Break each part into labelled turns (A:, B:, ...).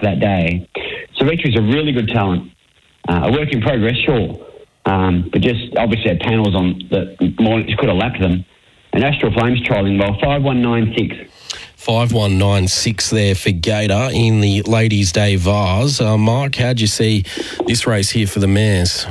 A: luck that day. Savitri's a really good talent. A work in progress, sure. But just obviously had panels on the morning, just could have lapped them. And Astral Flames trialling well, 5196.
B: 5196 there for Gator in the Ladies' Day Vase. Mark, how'd you see this race here for the mares?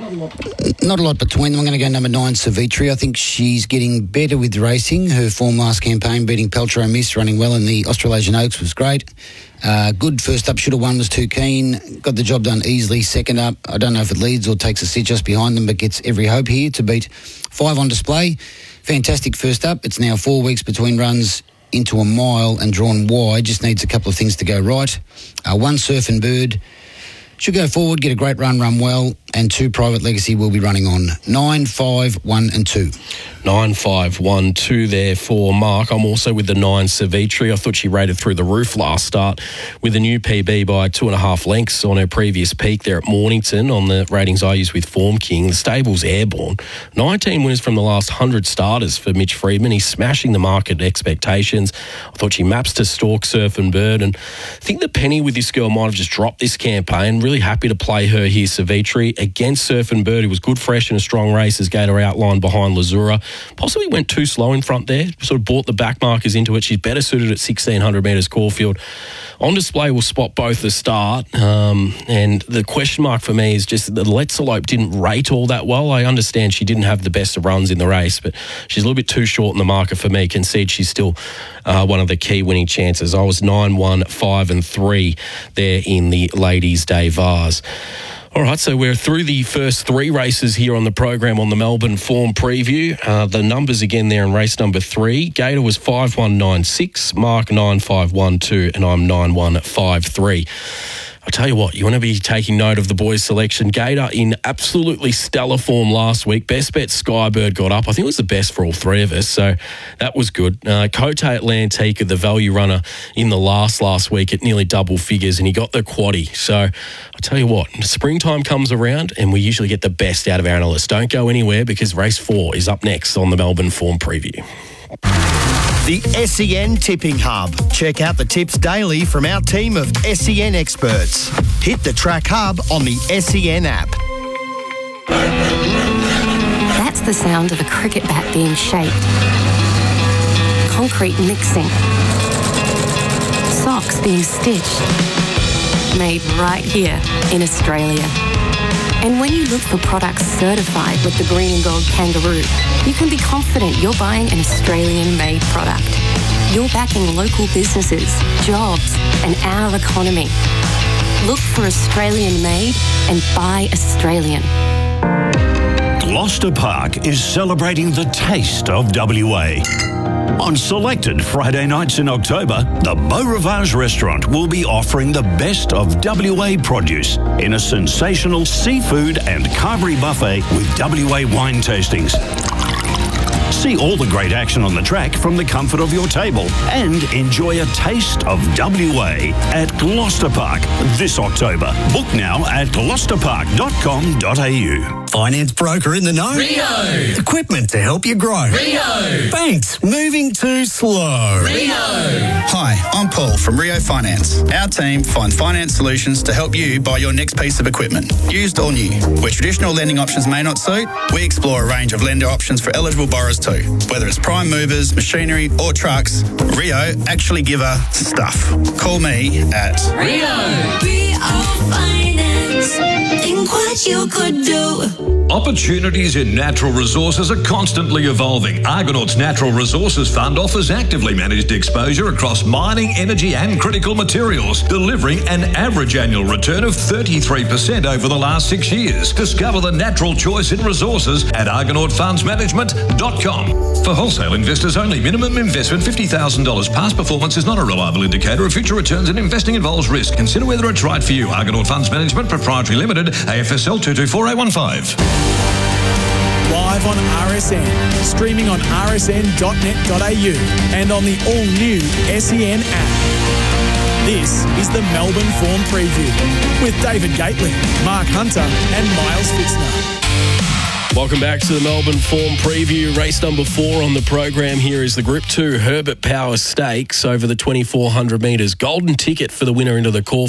C: Not a lot between them. I'm going to go number 9, Savitri. I think she's getting better with racing. Her form last campaign, beating Peltro Miss, running well in the Australasian Oaks, was great. Good first up, should have won, was too keen. Got the job done easily. Second up, I don't know if it leads or takes a sit just behind them, but gets every hope here to beat 5 on display. Fantastic first up. It's now 4 weeks between runs into a mile and drawn wide. Just needs a couple of things to go right. 1, Surf and Bird. Should go forward, get a great run well, and 2, Private Legacy will be running on. 9, 5, 1 and 2.
B: 9, 5, 1, 2 there for Mark. I'm also with the 9, Savitri. I thought she rated through the roof last start with a new PB by 2.5 lengths on her previous peak there at Mornington on the ratings I use with Form King. The stable's airborne. 19 winners from the last 100 starters for Mitch Freedman. He's smashing the market expectations. I thought she maps to Stork, Surf and Bird, and I think the penny with this girl might have just dropped this campaign. Really happy to play her here, Savitri, against Surf and Bird, who was good, fresh, and a strong race as Gator outlined behind Lazura. Possibly went too slow in front there, sort of brought the back markers into it. She's better suited at 1,600 metres Caulfield. On display, will spot both the start. And the question mark for me is just that Letzelope didn't rate all that well. I understand she didn't have the best of runs in the race, but she's a little bit too short in the market for me. Concede she's still one of the key winning chances. I was 9, 1, 5 and 3 there in the Ladies' Day Vase. All right, so we're through the first 3 races here on the program on the Melbourne Form Preview. The numbers again there in race number 3. Gator was 5196, Mark 9512, and I'm 9153. I'll tell you what, you want to be taking note of the boys' selection. Gator in absolutely stellar form last week. Best bet Skybird got up. I think it was the best for all 3 of us, so that was good. Cote Atlantica, the value runner in the last week at nearly double figures, and he got the quaddie. So I'll tell you what, springtime comes around and we usually get the best out of our analysts. Don't go anywhere because race 4 is up next on the Melbourne Form Preview.
D: The SEN Tipping Hub. Check out the tips daily from our team of SEN experts. Hit the Track Hub on the SEN app.
E: That's the sound of a cricket bat being shaped. Concrete mixing. Socks being stitched. Made right here in Australia. And when you look for products certified with the Green and Gold Kangaroo, you can be confident you're buying an Australian-made product. You're backing local businesses, jobs, and our economy. Look for Australian-made and buy Australian.
F: Gloucester Park is celebrating the taste of WA. On selected Friday nights in October, the Beau Rivage restaurant will be offering the best of WA produce in a sensational seafood and carvery buffet with WA wine tastings. See all the great action on the track from the comfort of your table and enjoy a taste of WA at Gloucester Park this October. Book now at gloucesterpark.com.au.
G: Finance broker in the know.
H: Rio.
G: Equipment to help you grow.
H: Rio.
G: Banks moving too slow.
H: Rio.
I: Hi, I'm Paul from Rio Finance. Our team finds finance solutions to help you buy your next piece of equipment, used or new. Where traditional lending options may not suit, we explore a range of lender options for eligible borrowers too. Whether it's prime movers, machinery or trucks, Rio actually give a stuff. Call me at
H: Rio Finance. Think what you could do.
J: Opportunities in natural resources are constantly evolving. Argonaut's Natural Resources Fund offers actively managed exposure across mining, energy and critical materials, delivering an average annual return of 33% over the last 6 years. Discover the natural choice in resources at argonautfundsmanagement.com. For wholesale investors only, minimum investment $50,000. Past performance is not a reliable indicator of future returns and investing involves risk. Consider whether it's right for you. Argonaut Funds Management Proprietary Limited, AFSL 224A15.
K: Live on RSN, streaming on rsn.net.au and on the all-new SEN app. This is the Melbourne Form Preview with David Gately, Mark Hunter and Miles Fitzner.
B: Welcome back to the Melbourne Form Preview. Race number 4 on the program here is the Group 2 Herbert Power Stakes over the 2,400 metres. Golden ticket for the winner into the call.